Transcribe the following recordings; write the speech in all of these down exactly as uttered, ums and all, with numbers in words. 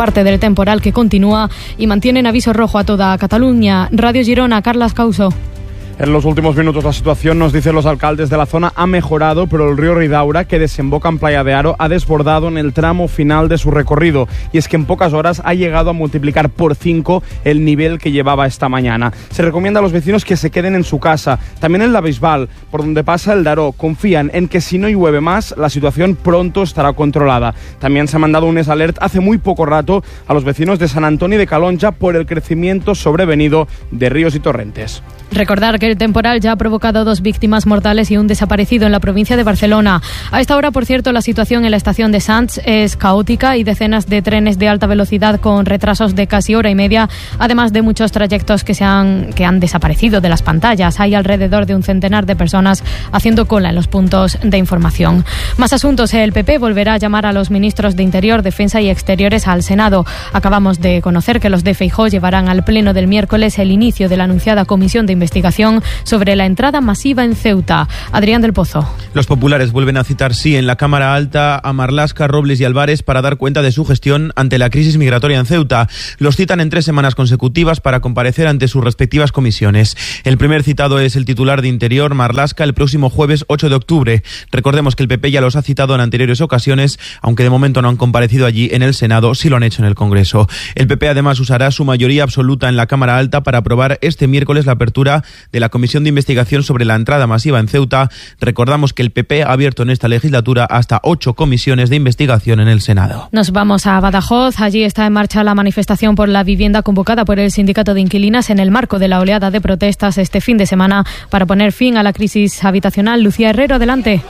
parte del temporal que continúa y mantienen aviso rojo a toda Cataluña. Radio Girona, Carlas Causo. En los últimos minutos la situación, nos dicen los alcaldes de la zona, ha mejorado, pero el río Ridaura, que desemboca en Playa de Aro, ha desbordado en el tramo final de su recorrido. Y es que en pocas horas ha llegado a multiplicar por cinco el nivel que llevaba esta mañana. Se recomienda a los vecinos que se queden en su casa. También en la Bisbal, por donde pasa el Daró, confían en que si no llueve más, la situación pronto estará controlada. También se ha mandado un alert hace muy poco rato a los vecinos de San Antoni de Calonja por el crecimiento sobrevenido de ríos y torrentes. Recordar que el temporal ya ha provocado dos víctimas mortales y un desaparecido en la provincia de Barcelona. A esta hora, por cierto, la situación en la estación de Sants es caótica y decenas de trenes de alta velocidad con retrasos de casi hora y media, además de muchos trayectos que, se han, que han desaparecido de las pantallas. Hay alrededor de un centenar de personas haciendo cola en los puntos de información. Más asuntos. El P P volverá a llamar a los ministros de Interior, Defensa y Exteriores al Senado. Acabamos de conocer que los de Feijóo llevarán al pleno del miércoles el inicio de la anunciada comisión de investigación sobre la entrada masiva en Ceuta. Adrián del Pozo. Los populares vuelven a citar, sí, en la Cámara Alta a Marlaska, Robles y Álvarez para dar cuenta de su gestión ante la crisis migratoria en Ceuta. Los citan en tres semanas consecutivas para comparecer ante sus respectivas comisiones. El primer citado es el titular de Interior, Marlaska, el próximo jueves ocho de octubre. Recordemos que el P P ya los ha citado en anteriores ocasiones, aunque de momento no han comparecido allí en el Senado, sí lo han hecho en el Congreso. El P P además usará su mayoría absoluta en la Cámara Alta para aprobar este miércoles la apertura de la Comisión de Investigación sobre la entrada masiva en Ceuta. Recordamos que el P P ha abierto en esta legislatura hasta ocho comisiones de investigación en el Senado. Nos vamos a Badajoz. Allí está en marcha la manifestación por la vivienda convocada por el Sindicato de Inquilinas en el marco de la oleada de protestas este fin de semana para poner fin a la crisis habitacional. Lucía Herrero, adelante.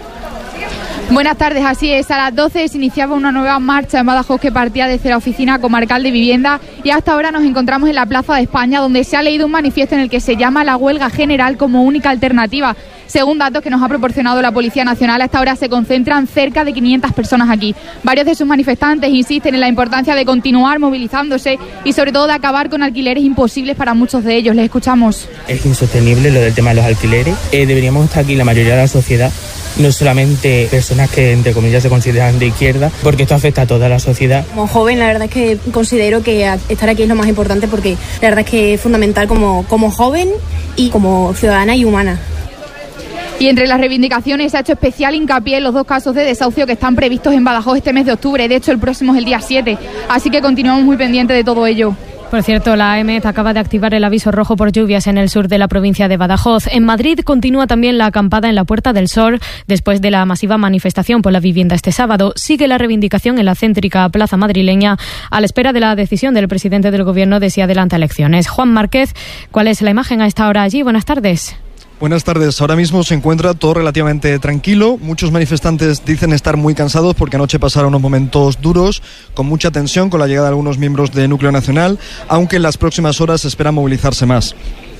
Buenas tardes, así es. A las doce se iniciaba una nueva marcha en Badajoz que partía desde la Oficina Comarcal de Vivienda y hasta ahora nos encontramos en la Plaza de España, donde se ha leído un manifiesto en el que se llama la huelga general como única alternativa. Según datos que nos ha proporcionado la Policía Nacional, a esta hora se concentran cerca de quinientas personas aquí. Varios de sus manifestantes insisten en la importancia de continuar movilizándose y sobre todo de acabar con alquileres imposibles para muchos de ellos. Les escuchamos. Es insostenible lo del tema de los alquileres. Eh, deberíamos estar aquí la mayoría de la sociedad, no solamente personas que entre comillas se consideran de izquierda, porque esto afecta a toda la sociedad. Como joven, la verdad es que considero que estar aquí es lo más importante, porque la verdad es que es fundamental como, como joven y como ciudadana y humana. Y entre las reivindicaciones se ha hecho especial hincapié en los dos casos de desahucio que están previstos en Badajoz este mes de octubre. De hecho, el próximo es el día siete, así que continuamos muy pendientes de todo ello. Por cierto, la A E M E T acaba de activar el aviso rojo por lluvias en el sur de la provincia de Badajoz. En Madrid continúa también la acampada en la Puerta del Sol después de la masiva manifestación por la vivienda este sábado. Sigue la reivindicación en la céntrica plaza madrileña a la espera de la decisión del presidente del Gobierno de si adelanta elecciones. Juan Márquez, ¿cuál es la imagen a esta hora allí? Buenas tardes. Buenas tardes. Ahora mismo se encuentra todo relativamente tranquilo. Muchos manifestantes dicen estar muy cansados porque anoche pasaron unos momentos duros, con mucha tensión, con la llegada de algunos miembros de Núcleo Nacional, aunque en las próximas horas se espera movilizarse más.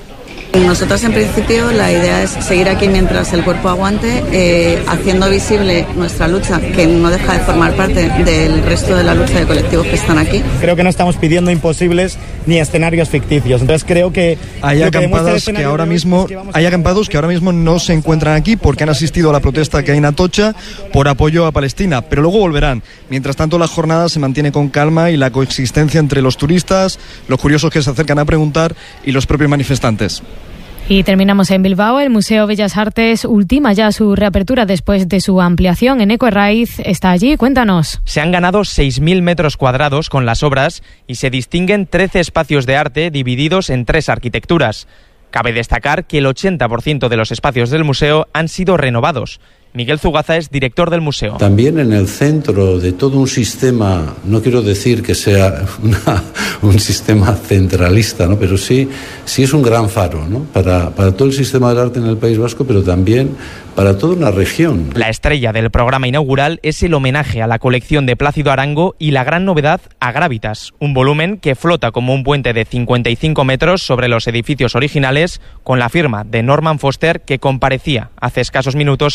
Nosotros en principio la idea es seguir aquí mientras el cuerpo aguante, eh, haciendo visible nuestra lucha, que no deja de formar parte del resto de la lucha de colectivos que están aquí. Creo que no estamos pidiendo imposibles ni escenarios ficticios, entonces creo que hay acampadas que ahora mismo hay acampados que ahora mismo no se encuentran aquí porque han asistido a la protesta que hay en Atocha por apoyo a Palestina, pero luego volverán. Mientras tanto, la jornada se mantiene con calma y la coexistencia entre los turistas, los curiosos que se acercan a preguntar y los propios manifestantes. Y terminamos en Bilbao. El Museo Bellas Artes ultima ya su reapertura después de su ampliación. Eneco Herraiz está allí. Cuéntanos. Se han ganado seis mil metros cuadrados con las obras y se distinguen trece espacios de arte divididos en tres arquitecturas. Cabe destacar que el ochenta por ciento de los espacios del museo han sido renovados. Miguel Zugaza es director del museo. También en el centro de todo un sistema, no quiero decir que sea una, un sistema centralista, ¿no? Pero sí, sí es un gran faro, ¿no? para, para todo el sistema del arte en el País Vasco, pero también para toda una región. La estrella del programa inaugural es el homenaje a la colección de Plácido Arango y la gran novedad Agrávitas, un volumen que flota como un puente de cincuenta y cinco metros sobre los edificios originales, con la firma de Norman Foster, que comparecía hace escasos minutos aquí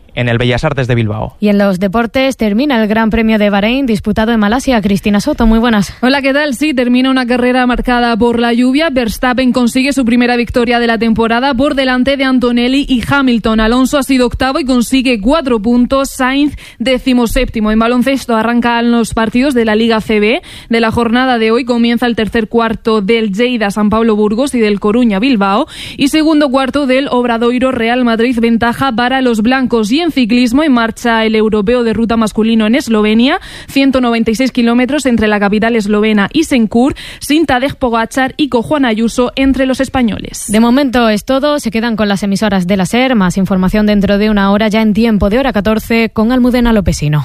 en el Bellas Artes de Bilbao. Y en los deportes termina el Gran Premio de Bahrein disputado en Malasia. Cristina Soto, muy buenas. Hola, ¿qué tal? Sí, termina una carrera marcada por la lluvia. Verstappen consigue su primera victoria de la temporada por delante de Antonelli y Hamilton. Alonso ha sido octavo y consigue cuatro puntos. Sainz decimoséptimo. En baloncesto arrancan los partidos de la Liga C B. De la jornada de hoy comienza el tercer cuarto del Lleida San Pablo Burgos y del Coruña Bilbao. Y segundo cuarto del Obradoiro Real Madrid, ventaja para los blancos. Y en ciclismo, en marcha el europeo de ruta masculino en Eslovenia, ciento noventa y seis kilómetros entre la capital eslovena y Senkur, sin Tadej Pogačar y con Juan Ayuso entre los españoles. De momento es todo, se quedan con las emisoras de la SER, más información dentro de una hora ya en tiempo de hora catorce con Almudena Lopesino.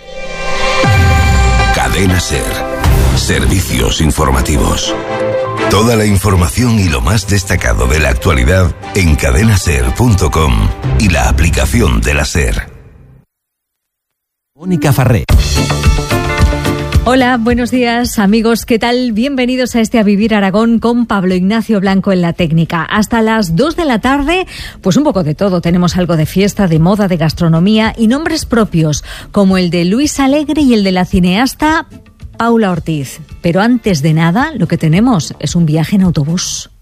Cadena SER, servicios informativos. Toda la información y lo más destacado de la actualidad en cadena ser punto com y la aplicación de la SER. Mónica Farré. Hola, buenos días amigos, ¿qué tal? Bienvenidos a este A Vivir Aragón con Pablo Ignacio Blanco en la técnica. Hasta las dos de la tarde, pues un poco de todo. Tenemos algo de fiesta, de moda, de gastronomía y nombres propios, como el de Luis Alegre y el de la cineasta Paula Ortiz. Pero antes de nada, lo que tenemos es un viaje en autobús.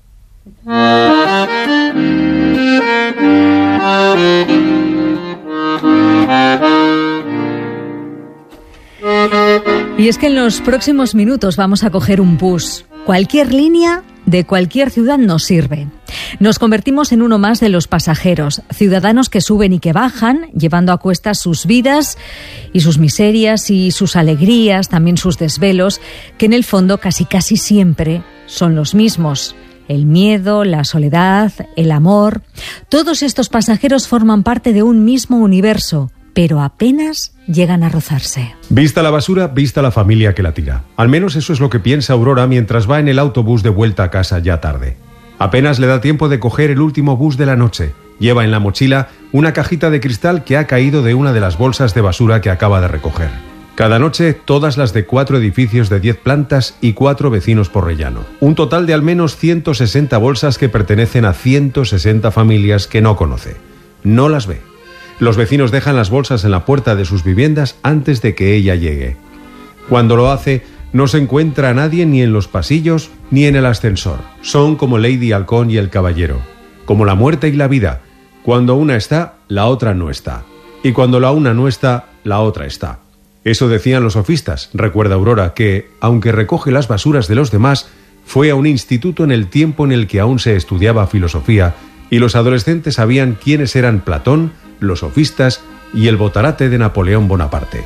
Y es que en los próximos minutos vamos a coger un bus. Cualquier línea de cualquier ciudad nos sirve. Nos convertimos en uno más de los pasajeros, ciudadanos que suben y que bajan, llevando a cuestas sus vidas y sus miserias y sus alegrías, también sus desvelos, que en el fondo casi casi siempre son los mismos. El miedo, la soledad, el amor. Todos estos pasajeros forman parte de un mismo universo, pero apenas llegan a rozarse. Vista la basura, vista la familia que la tira. Al menos eso es lo que piensa Aurora mientras va en el autobús de vuelta a casa ya tarde. Apenas le da tiempo de coger el último bus de la noche. Lleva en la mochila una cajita de cristal que ha caído de una de las bolsas de basura que acaba de recoger. Cada noche, todas las de cuatro edificios de diez plantas y cuatro vecinos por rellano. Un total de al menos ciento sesenta bolsas que pertenecen a ciento sesenta familias que no conoce. No las ve. Los vecinos dejan las bolsas en la puerta de sus viviendas antes de que ella llegue. Cuando lo hace, no se encuentra a nadie ni en los pasillos ni en el ascensor. Son como Lady Halcón y el Caballero, como la muerte y la vida. Cuando una está, la otra no está. Y cuando la una no está, la otra está. Eso decían los sofistas, recuerda Aurora, que, aunque recoge las basuras de los demás, fue a un instituto en el tiempo en el que aún se estudiaba filosofía y los adolescentes sabían quiénes eran Platón, los sofistas y el botarate de Napoleón Bonaparte.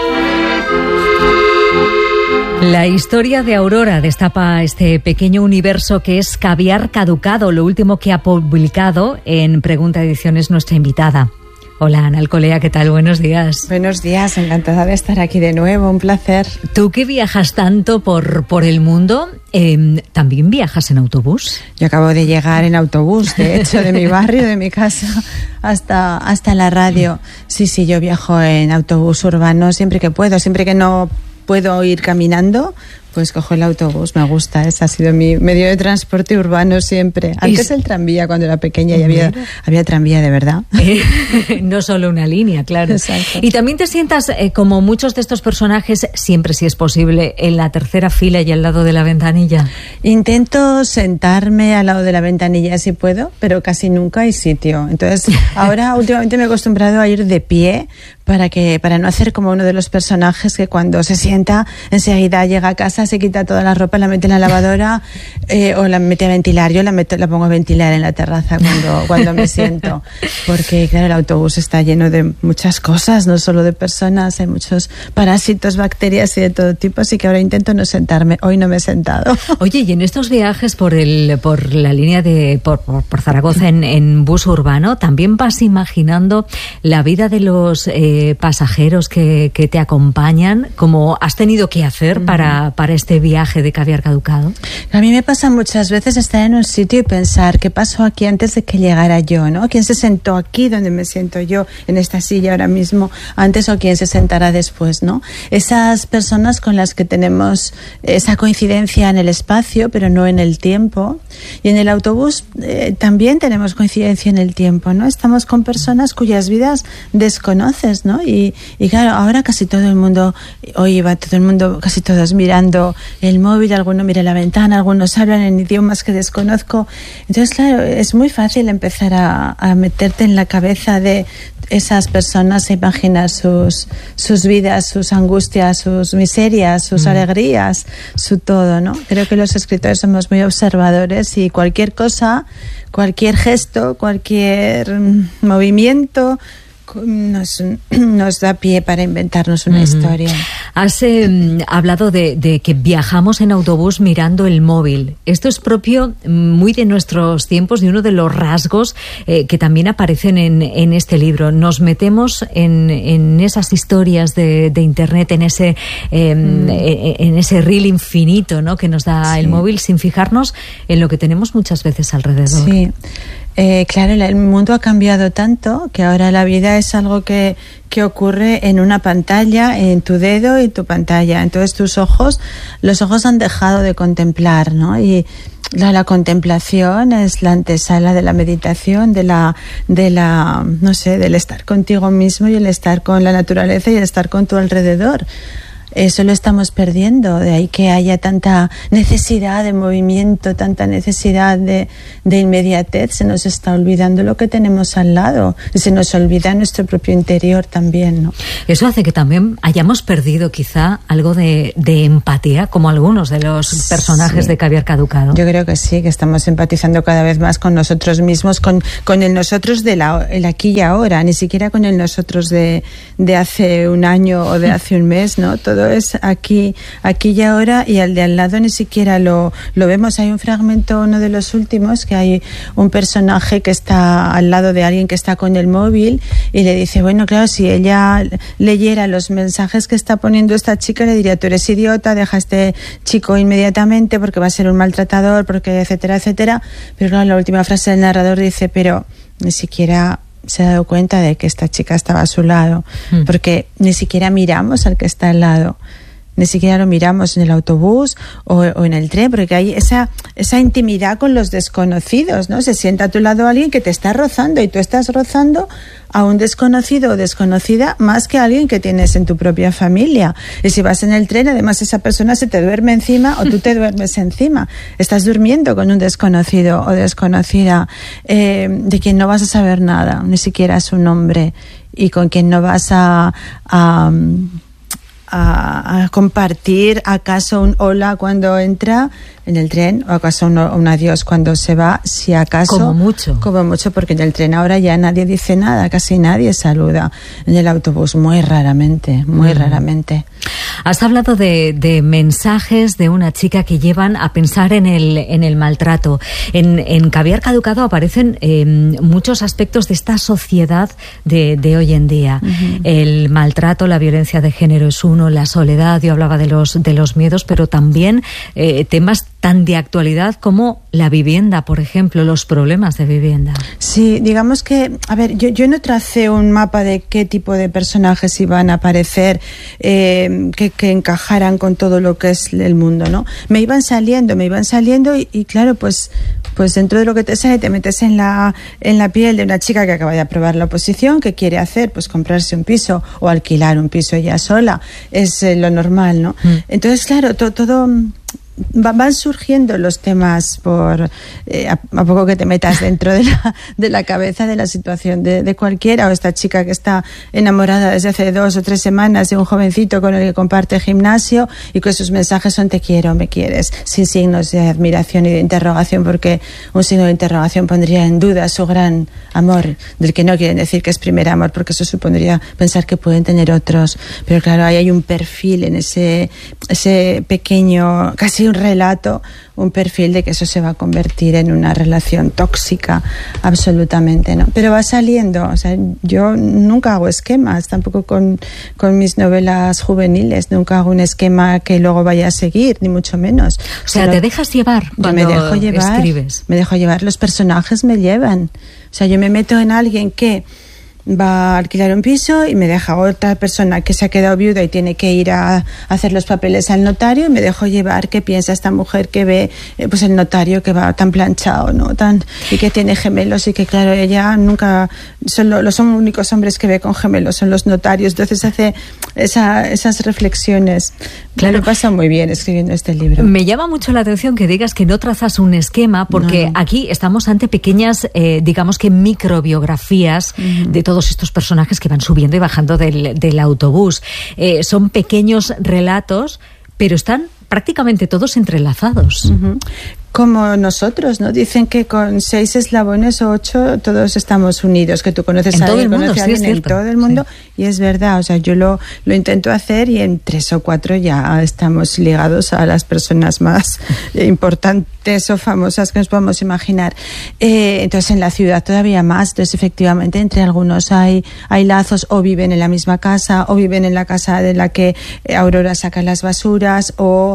La historia de Aurora destapa este pequeño universo que es Caviar Caducado, lo último que ha publicado en Pregunta Ediciones nuestra invitada. Hola, Ana Alcolea, ¿qué tal? Buenos días. Buenos días, encantada de estar aquí de nuevo, un placer. Tú que viajas tanto por, por el mundo, eh, ¿también viajas en autobús? Yo acabo de llegar en autobús, de hecho, de mi barrio, de mi casa, hasta, hasta la radio. Sí, sí, yo viajo en autobús urbano siempre que puedo, siempre que no puedo ir caminando, pues cojo el autobús, me gusta, ese ha sido mi medio de transporte urbano siempre. Antes el tranvía, cuando era pequeña, y había, había tranvía de verdad. Eh, no solo una línea, claro. Exacto. Y también te sientas, eh, como muchos de estos personajes, siempre si es posible, en la tercera fila y al lado de la ventanilla. Intento sentarme al lado de la ventanilla si puedo, pero casi nunca hay sitio. Entonces, ahora últimamente me he acostumbrado a ir de pie para que para no hacer como uno de los personajes que cuando se sienta enseguida llega a casa, se quita toda la ropa, la mete en la lavadora eh, o la mete a ventilar. Yo la, meto, la pongo a ventilar en la terraza cuando, cuando me siento, porque claro, el autobús está lleno de muchas cosas, no solo de personas, hay muchos parásitos, bacterias y de todo tipo, así que ahora intento no sentarme. Hoy no me he sentado. Oye, y en estos viajes por el por la línea de por, por, por Zaragoza en, en bus urbano, ¿también vas imaginando la vida de los eh, pasajeros que, que te acompañan, como has tenido que hacer para, para para este viaje de Caviar Caducado? A mí me pasa muchas veces estar en un sitio y pensar qué pasó aquí antes de que llegara yo, ¿no? ¿Quién se sentó aquí donde me siento yo, en esta silla ahora mismo, antes, o quién se sentará después, ¿no? Esas personas con las que tenemos esa coincidencia en el espacio, pero no en el tiempo. Y en el autobús eh, también tenemos coincidencia en el tiempo, ¿no? Estamos con personas cuyas vidas desconoces, ¿no? Y, y claro, ahora casi todo el mundo, hoy va todo el mundo, casi todos mirando el móvil, algunos miran la ventana, algunos hablan en idiomas que desconozco. Entonces, claro, es muy fácil empezar a, a meterte en la cabeza de esas personas, a imaginar sus, sus vidas, sus angustias, sus miserias, sus mm. alegrías, su todo, ¿no? Creo que los escritores somos muy observadores y cualquier cosa, cualquier gesto, cualquier movimiento nos, nos da pie para inventarnos una uh-huh. historia. Has eh, hablado de, de que viajamos en autobús mirando el móvil. Esto es propio muy de nuestros tiempos y uno de los rasgos eh, que también aparecen en, en este libro. Nos metemos en, en esas historias de, de internet, en ese eh, mm. en ese reel infinito, ¿no?, que nos da sí. el móvil, sin fijarnos en lo que tenemos muchas veces alrededor. Sí. Eh, claro, el mundo ha cambiado tanto que ahora la vida es algo que, que ocurre en una pantalla, en tu dedo y tu pantalla. Entonces tus ojos, los ojos han dejado de contemplar, ¿no? Y la, la contemplación es la antesala de la meditación, de la, de la, no sé, del estar contigo mismo y el estar con la naturaleza y el estar con tu alrededor. Eso lo estamos perdiendo, de ahí que haya tanta necesidad de movimiento, tanta necesidad de, de inmediatez. Se nos está olvidando lo que tenemos al lado y se nos olvida nuestro propio interior también, ¿no? Eso hace que también hayamos perdido quizá algo de, de empatía, como algunos de los personajes sí. de Caviar Caducado. Yo creo que sí, que estamos empatizando cada vez más con nosotros mismos, con, con el nosotros de la, el aquí y ahora, ni siquiera con el nosotros de, de hace un año o de hace un mes, ¿no? Todo es aquí, aquí y ahora, y al de al lado ni siquiera lo, lo vemos. Hay un fragmento, uno de los últimos, que hay un personaje que está al lado de alguien que está con el móvil y le dice, bueno, claro, si ella leyera los mensajes que está poniendo esta chica, le diría, tú eres idiota, deja a este chico inmediatamente porque va a ser un maltratador, porque etcétera, etcétera. Pero claro, la última frase del narrador dice, pero ni siquiera se ha dado cuenta de que esta chica estaba a su lado, mm. porque ni siquiera miramos al que está al lado, ni siquiera lo miramos en el autobús o, o en el tren, porque hay esa, esa intimidad con los desconocidos, ¿no? Se sienta a tu lado alguien que te está rozando y tú estás rozando a un desconocido o desconocida más que a alguien que tienes en tu propia familia. Y si vas en el tren, además esa persona se te duerme encima o tú te duermes encima. Estás durmiendo con un desconocido o desconocida eh, de quien no vas a saber nada, ni siquiera su nombre, y con quien no vas a... a A, a compartir acaso un hola cuando entra en el tren, o acaso un, un adiós cuando se va, si acaso. Como mucho. Como mucho, porque en el tren ahora ya nadie dice nada, casi nadie saluda. En el autobús muy raramente, muy mm. raramente. Has hablado de, de mensajes de una chica que llevan a pensar en el, en el maltrato. En, en Caviar Caducado aparecen eh, muchos aspectos de esta sociedad de, de hoy en día. Uh-huh. El maltrato, la violencia de género es uno, la soledad, yo hablaba de los, de los miedos, pero también eh, temas tan de actualidad como la vivienda, por ejemplo, los problemas de vivienda. Sí, digamos que, a ver, yo, yo no tracé un mapa de qué tipo de personajes iban a aparecer, eh, que, que encajaran con todo lo que es el mundo, ¿no? Me iban saliendo, me iban saliendo y, y claro, pues, pues dentro de lo que te sale te metes en la, en la piel de una chica que acaba de aprobar la oposición, que quiere hacer, pues comprarse un piso o alquilar un piso ella sola, es eh, lo normal, ¿no? Mm. Entonces, claro, to, todo... van surgiendo los temas por eh, a, a poco que te metas dentro de la, de la cabeza de la situación de, de cualquiera, o esta chica que está enamorada desde hace dos o tres semanas de un jovencito con el que comparte gimnasio y que sus mensajes son te quiero, me quieres, sin signos de admiración y de interrogación, porque un signo de interrogación pondría en duda su gran amor, del que no quieren decir que es primer amor, porque eso supondría pensar que pueden tener otros. Pero claro, ahí hay un perfil en ese, ese pequeño, casi un relato, un perfil de que eso se va a convertir en una relación tóxica, absolutamente, ¿no? Pero va saliendo, o sea, yo nunca hago esquemas, tampoco con, con mis novelas juveniles, nunca hago un esquema que luego vaya a seguir, ni mucho menos. O sea, Pero te dejas llevar cuando me dejo llevar, escribes. Me dejo llevar, los personajes me llevan. O sea, yo me meto en alguien que va a alquilar un piso y me deja otra persona que se ha quedado viuda y tiene que ir a hacer los papeles al notario, y me dejo llevar qué piensa esta mujer que ve eh, pues el notario que va tan planchado, ¿no? Tan, y que tiene gemelos, y que claro, ella nunca, son lo, los únicos hombres que ve con gemelos son los notarios. Entonces hace esa, esas reflexiones. Claro, me pasa muy bien escribiendo este libro. Me llama mucho la atención que digas que no trazas un esquema, porque no. aquí estamos ante pequeñas, eh, digamos que microbiografías uh-huh. de todos estos personajes que van subiendo y bajando del, del autobús. Eh, son pequeños relatos, pero están prácticamente todos entrelazados. Uh-huh. Como nosotros, ¿no? Dicen que con seis eslabones o ocho todos estamos unidos, que tú conoces en a alguien, conoces a alguien sí, en todo el mundo, sí. Y es verdad, o sea, yo lo, lo intento hacer y en tres o cuatro ya estamos ligados a las personas más importantes o famosas que nos podemos imaginar. Eh, entonces en la ciudad todavía más, entonces efectivamente entre algunos hay, hay lazos, o viven en la misma casa, o viven en la casa de la que Aurora saca las basuras, o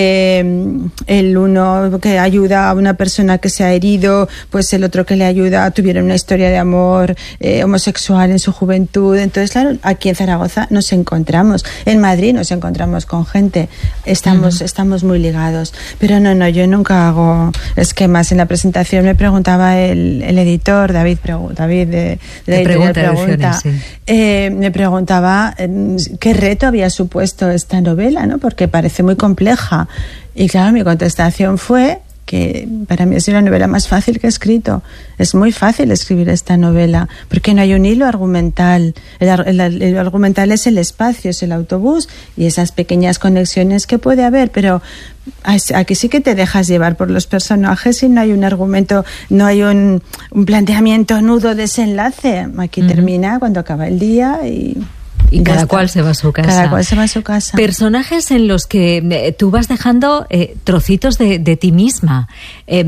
eh, el uno que ayuda a una persona que se ha herido, pues el otro que le ayuda, tuvieron una historia de amor eh, homosexual en su juventud. Entonces, claro, aquí en Zaragoza nos encontramos, en Madrid nos encontramos con gente, estamos, uh-huh. estamos muy ligados. Pero no, no, yo nunca hago esquemas. En la presentación me preguntaba el, el editor, David, David de, de la editorial Pregunta, sí. eh, me preguntaba eh, qué reto había supuesto esta novela, ¿no? Porque parece muy compleja. Y claro, mi contestación fue que para mí es la novela más fácil que he escrito. Es muy fácil escribir esta novela, porque no hay un hilo argumental. El, el, el hilo argumental es el espacio, es el autobús y esas pequeñas conexiones que puede haber, pero aquí sí que te dejas llevar por los personajes y no hay un argumento, no hay un, un planteamiento, nudo, desenlace. Aquí uh-huh. termina cuando acaba el día y... Y cada cual se va a su casa. Cada cual se va a su casa. Personajes en los que eh, tú vas dejando eh, trocitos de, de ti misma. Eh,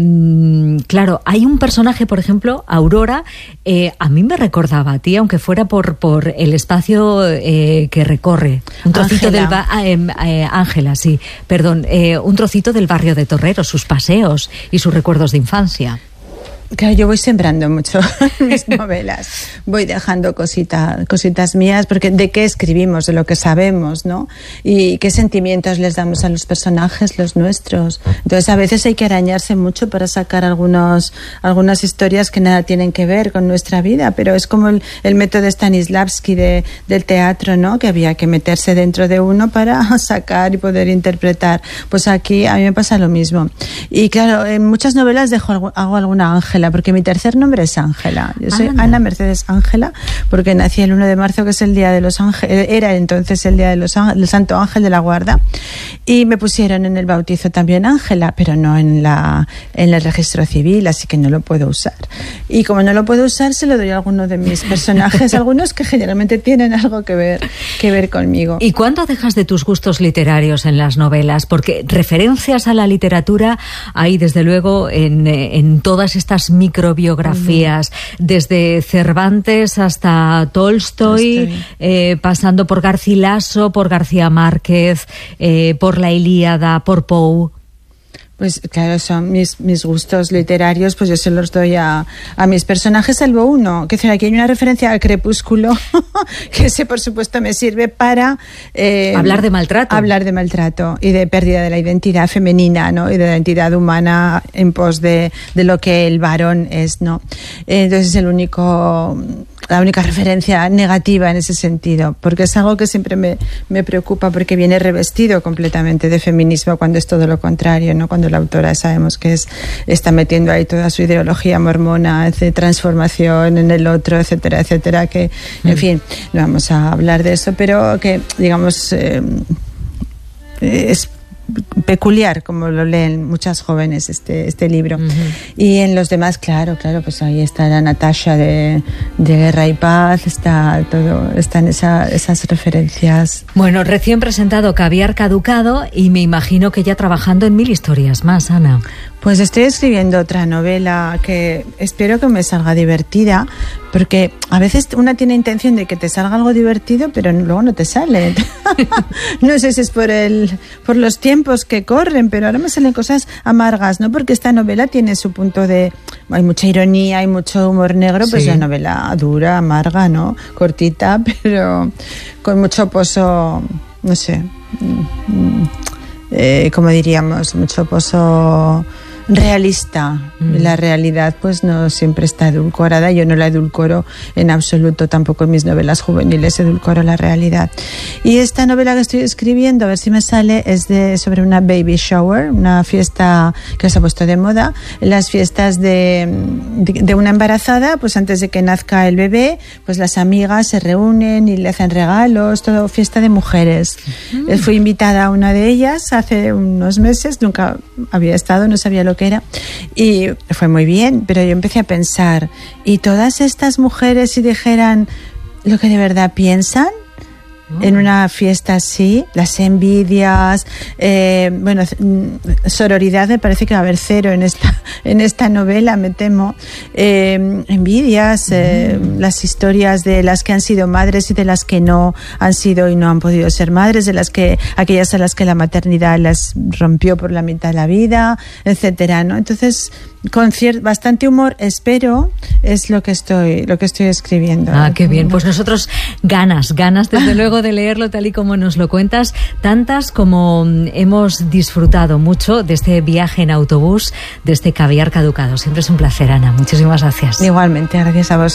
claro, hay un personaje, por ejemplo, Aurora, eh, a mí me recordaba a ti, aunque fuera por, por el espacio eh, que recorre. Un trocito Ángela. del... Ba- ah, eh, eh, Ángela, sí, perdón. Eh, un trocito del barrio de Torrero, sus paseos y sus recuerdos de infancia. Claro, yo voy sembrando mucho mis novelas, voy dejando cositas, cositas mías, porque de qué escribimos, de lo que sabemos, ¿no? Y qué sentimientos les damos a los personajes, los nuestros. Entonces a veces hay que arañarse mucho para sacar algunos, algunas historias que nada tienen que ver con nuestra vida, pero es como el, el método Stanislavski de, del teatro, ¿no? Que había que meterse dentro de uno para sacar y poder interpretar. Pues aquí a mí me pasa lo mismo. Y claro, en muchas novelas dejo, hago alguna Ángela, porque mi tercer nombre es Ángela. Yo soy Anda. Ana Mercedes Ángela, porque nací el uno de marzo, que es el día de los ángeles, era entonces el día de los ángeles, el Santo Ángel de la Guarda, y me pusieron en el bautizo también Ángela, pero no en la en el registro civil, así que no lo puedo usar. Y como no lo puedo usar, se lo doy a alguno de mis personajes, algunos que generalmente tienen algo que ver que ver conmigo. ¿Y cuánto dejas de tus gustos literarios en las novelas? Porque referencias a la literatura hay desde luego en, en todas estas microbiografías, uh-huh. desde Cervantes hasta Tolstoy, Tolstoy. Eh, pasando por Garcilaso, por García Márquez, eh, por la Ilíada, por Poe. Pues claro, son mis, mis gustos literarios, pues yo se los doy a, a mis personajes, salvo uno, que aquí hay una referencia al Crepúsculo, que ese por supuesto me sirve para... Eh, hablar de maltrato. Hablar de maltrato y de pérdida de la identidad femenina, ¿no? Y de la identidad humana en pos de, de lo que el varón es, ¿no? Entonces es el único... la única referencia negativa en ese sentido, porque es algo que siempre me, me preocupa, porque viene revestido completamente de feminismo cuando es todo lo contrario, ¿no? Cuando la autora sabemos que es, está metiendo ahí toda su ideología mormona de transformación en el otro, etcétera, etcétera, que, en mm. fin, no vamos a hablar de eso, pero que, digamos, eh, es peculiar, como lo leen muchas jóvenes este, este libro. Uh-huh. Y en los demás, claro, claro, pues ahí está la Natasha de, de Guerra y Paz, está todo, están esa, esas referencias. Bueno, recién presentado Caviar Caducado y me imagino que ya trabajando en mil historias más, Ana. Pues estoy escribiendo otra novela que espero que me salga divertida, porque a veces una tiene intención de que te salga algo divertido, pero luego no te sale. No sé si es por el por los tiempos que corren, pero ahora me salen cosas amargas, ¿no? Porque esta novela tiene su punto de... Hay mucha ironía, hay mucho humor negro, sí. Pues es una novela dura, amarga, ¿no? Cortita, pero con mucho pozo, no sé, eh, como diríamos, mucho pozo... realista. Mm. La realidad pues no siempre está edulcorada, yo no la edulcoro en absoluto, tampoco en mis novelas juveniles edulcoro la realidad. Y esta novela que estoy escribiendo, a ver si me sale, es de sobre una baby shower, una fiesta que se ha puesto de moda, las fiestas de, de, de una embarazada, pues antes de que nazca el bebé, pues las amigas se reúnen y le hacen regalos, todo fiesta de mujeres. Mm. Fui invitada a una de ellas hace unos meses, nunca había estado, no sabía lo que era, y fue muy bien, pero yo empecé a pensar, ¿y todas estas mujeres si dijeran lo que de verdad piensan? En una fiesta así, las envidias, eh, bueno, sororidad me parece que va a haber cero en esta en esta novela, me temo. Eh, envidias, eh, mm. las historias de las que han sido madres y de las que no han sido y no han podido ser madres, de las que aquellas a las que la maternidad las rompió por la mitad de la vida, etcétera, ¿no? Entonces, con cier- bastante humor, espero, es lo que estoy lo que estoy escribiendo. Ah, qué bien. Pues nosotros ganas, ganas desde luego de leerlo tal y como nos lo cuentas, tantas como hemos disfrutado mucho de este viaje en autobús, de este Caviar Caducado. Siempre es un placer, Ana. Muchísimas gracias. Igualmente, gracias a vos.